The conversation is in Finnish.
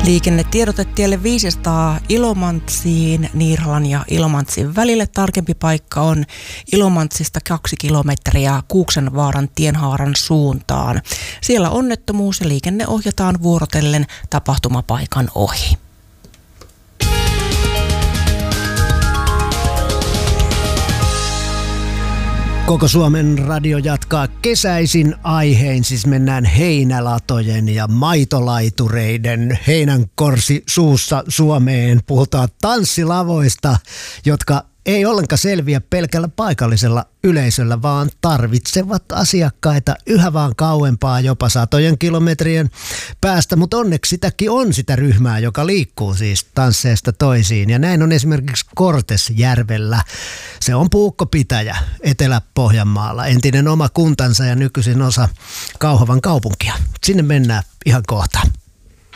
Liikennetiedotetielle 500 Ilomantsiin, Niiralan ja Ilomantsin välille. Tarkempi paikka on Ilomantsista 2 kilometriä Kuuksenvaaran tienhaaran suuntaan. Siellä onnettomuus ja liikenne ohjataan vuorotellen tapahtumapaikan ohi. Koko Suomen radio jatkaa kesäisin aihein, siis mennään heinälatojen ja maitolaitureiden heinänkorsi suussa Suomeen. Puhutaan tanssilavoista, jotka ei ollenkaan selviä pelkällä paikallisella yleisöllä, vaan tarvitsevat asiakkaita yhä vaan kauempaa, jopa satojen kilometrien päästä. Mutta onneksi sitäkin on sitä ryhmää, joka liikkuu siis tansseista toisiin. Ja näin on esimerkiksi Kortesjärvellä. Se on puukkopitäjä Etelä-Pohjanmaalla, entinen oma kuntansa ja nykyisin osa Kauhavan kaupunkia. Sinne mennään ihan kohta.